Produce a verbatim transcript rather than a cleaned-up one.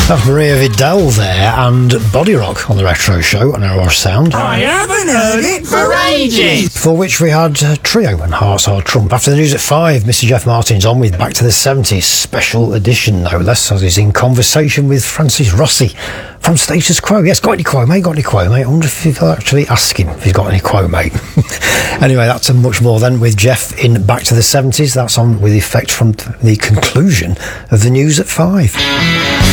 That's Maria Vidal there and Body Rock on the Retro Show on Our Sound. I haven't heard it for ages. For which we had uh, Trio and Hearts Are Trump. After the news at five, Mister Jeff Martin's on with Back to the seventies special edition, no less, as he's in conversation with Francis Rossi from Status Quo. Yes, got any quo, mate? Got any quo, mate? I wonder if you'll actually ask him if he's got any quo, mate. Anyway, that's and much more then with Jeff in Back to the seventies. That's on with effect from the conclusion of the news at five.